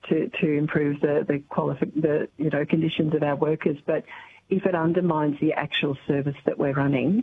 to improve the conditions of our workers, but if it undermines the actual service that we're running.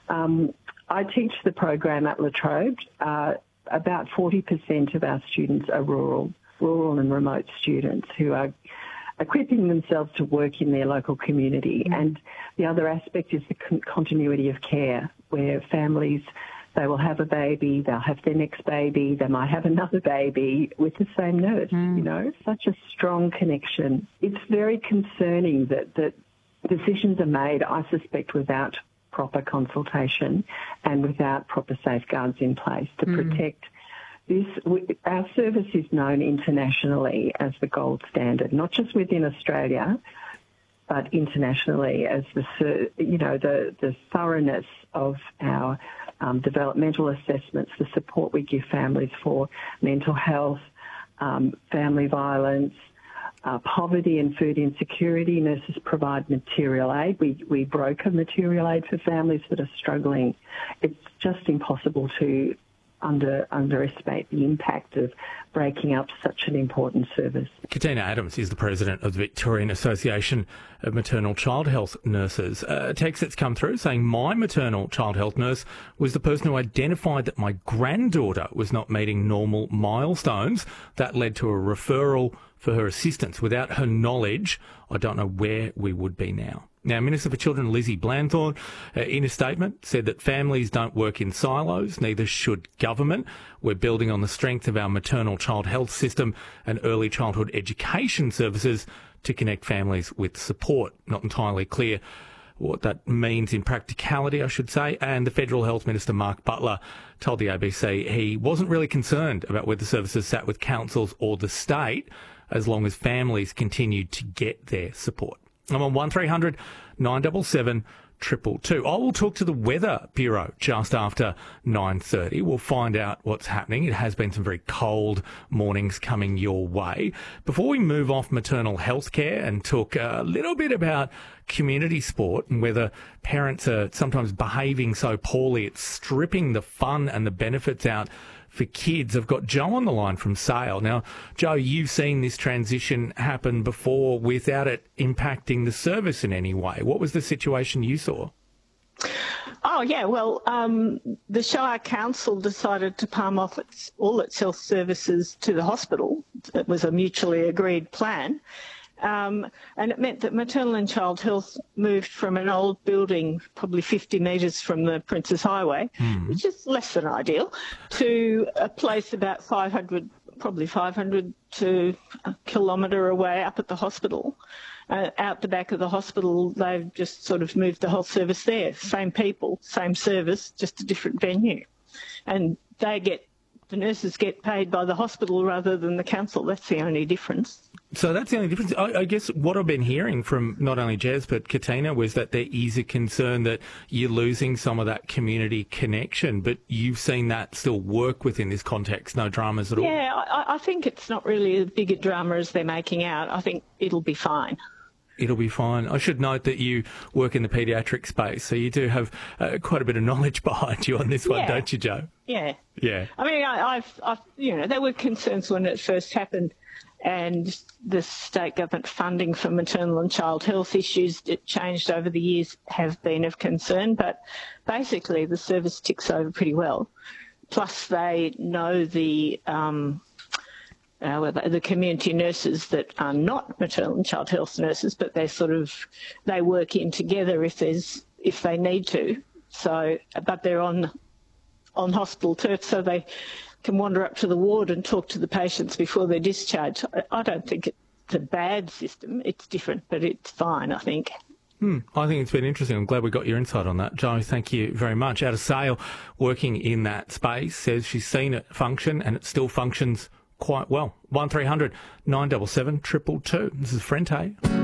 I teach the program at La Trobe. About 40% of our students are rural and remote students who are equipping themselves to work in their local community. And the other aspect is the continuity of care, where families, they will have a baby, they'll have their next baby, they might have another baby with the same nurse, such a strong connection. It's very concerning that decisions are made, I suspect, without proper consultation and without proper safeguards in place to protect this. Our service is known internationally as the gold standard, not just within Australia, but internationally as the thoroughness of our developmental assessments, the support we give families for mental health, family violence, poverty and food insecurity. Nurses provide material aid. We broker material aid for families that are struggling. It's just impossible to underestimate the impact of breaking up such an important service. Katina Adams is the president of the Victorian Association of Maternal Child Health Nurses. A text that's come through saying my maternal child health nurse was the person who identified that my granddaughter was not meeting normal milestones. That led to a referral for her assistance. Without her knowledge, I don't know where we would be now. Now, Minister for Children Lizzie Blanthorne, in a statement, said that families don't work in silos, neither should government. We're building on the strength of our maternal child health system and early childhood education services to connect families with support. Not entirely clear what that means in practicality, I should say. And the Federal Health Minister, Mark Butler, told the ABC he wasn't really concerned about whether services sat with councils or the state, as long as families continued to get their support. I'm on 1300 977 222. I will talk to the Weather Bureau just after 9:30. We'll find out what's happening. It has been some very cold mornings coming your way. Before we move off maternal health care and talk a little bit about community sport and whether parents are sometimes behaving so poorly, it's stripping the fun and the benefits out for kids. I've got Joe on the line from Sale. Now, Joe, you've seen this transition happen before without it impacting the service in any way. What was the situation you saw? Oh, yeah, well, the Shire Council decided to palm off all its health services to the hospital. It was a mutually agreed plan. And it meant that maternal and child health moved from an old building, probably 50 metres from the Princes Highway, which is less than ideal, to a place about 500 to a kilometre away up at the hospital. Out the back of the hospital, they've just sort of moved the whole service there. Same people, same service, just a different venue. And the nurses get paid by the hospital rather than the council. That's the only difference. So that's the only difference. I guess what I've been hearing from not only Jez but Katina was that there is a concern that you're losing some of that community connection, but you've seen that still work within this context, no dramas at all. Yeah, I think it's not really as big a drama as they're making out. I think it'll be fine. It'll be fine. I should note that you work in the paediatric space, so you do have quite a bit of knowledge behind you on this one, don't you, Joe? Yeah. Yeah. I mean, I've there were concerns when it first happened, and the state government funding for maternal and child health issues that changed over the years have been of concern, but basically the service ticks over pretty well. Plus they know the community nurses that are not maternal and child health nurses, but they work in together if they need to. So, but they're on hospital turf, so they can wander up to the ward and talk to the patients before they're discharged. I don't think it's a bad system. It's different, but it's fine, I think. I think it's been interesting. I'm glad we got your insight on that. Joe, thank you very much. Out of Sale, working in that space, says she's seen it function and it still functions quite well. 1300 977 222. This is Frente.